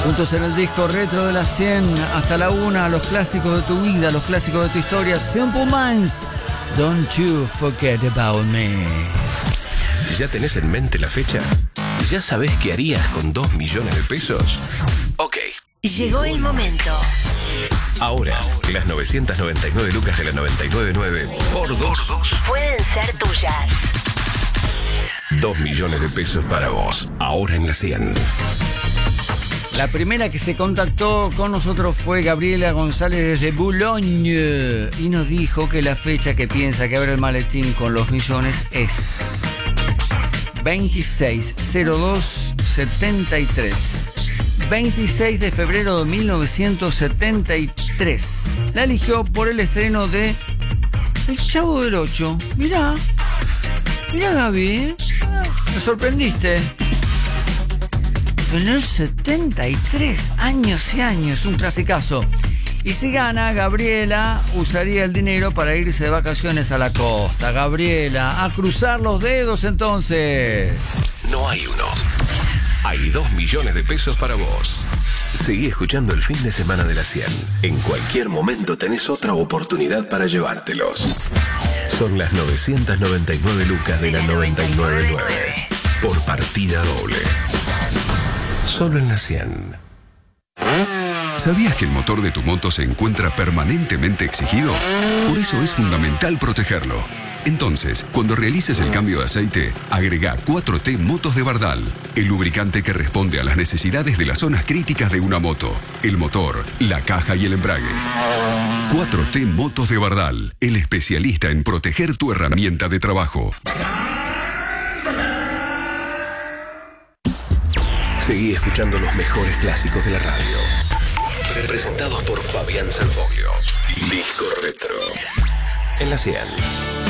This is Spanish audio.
Juntos en el disco retro de las 100 hasta la 1, los clásicos de tu vida, los clásicos de tu historia. Simple Minds, Don't You Forget About Me. ¿Ya tenés en mente la fecha? ¿Ya sabés qué harías con 2 millones de pesos? Ok. Llegó el momento. Ahora, las 999 lucas de la 999 por 2 Pueden ser tuyas. 2 millones de pesos para vos. Ahora en la 100. La primera que se contactó con nosotros fue Gabriela González desde Boulogne y nos dijo que la fecha que piensa que abre el maletín con los millones es 26/02/73. 26 de febrero de 1973. La eligió por el estreno de El Chavo del Ocho. Mirá Gaby, ¿eh? Me sorprendiste. En el 73, años y años, un clasicazo. Y si gana, Gabriela usaría el dinero para irse de vacaciones a la costa. Gabriela, a cruzar los dedos entonces. No hay uno. Hay 2 millones de pesos para vos. Seguí escuchando el fin de semana de la 100. En cualquier momento tenés otra oportunidad para llevártelos. Son las 999 lucas de la 999. Por partida doble. Solo en la 100. ¿Sabías que el motor de tu moto se encuentra permanentemente exigido? Por eso es fundamental protegerlo. Entonces, cuando realices el cambio de aceite, agrega 4T Motos de Bardal, el lubricante que responde a las necesidades de las zonas críticas de una moto, el motor, la caja y el embrague. 4T Motos de Bardal, el especialista en proteger tu herramienta de trabajo. Seguí escuchando los mejores clásicos de la radio. Presentados por Fabián Salfoglio. Disco Retro. En la 100.